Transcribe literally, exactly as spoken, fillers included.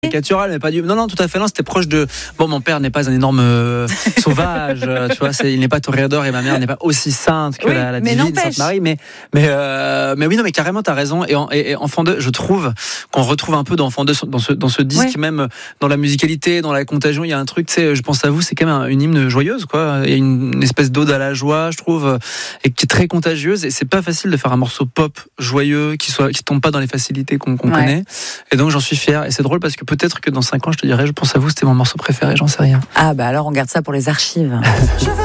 Caricatural, mais pas du. Non, non, tout à fait. Non, c'était proche de. Bon, mon père n'est pas un énorme euh, sauvage, euh, tu vois. C'est... Il n'est pas toréador et ma mère n'est pas aussi sainte que oui, la, la mais divine n'empêche. Sainte Marie. Mais, mais, euh, mais oui, non, mais carrément, t'as raison. Et, en, et, et Enfant deux, je trouve qu'on retrouve un peu d'Enfant deux dans ce dans ce disque, Oui. même dans la musicalité, dans la contagion. Il y a un truc, tu sais, je pense à vous, c'est quand même un, une hymne joyeuse, quoi. Il y a une, une espèce d'ode à la joie, je trouve, et qui est très contagieuse. Et c'est pas facile de faire un morceau pop joyeux qui soit qui tombe pas dans les facilités qu'on, qu'on Ouais. connaît. Et donc j'en suis fier. Et c'est drôle parce que peut-être que dans cinq ans, je te dirais, je pense à vous, c'était mon morceau préféré, j'en sais rien. Ah bah alors on garde ça pour les archives.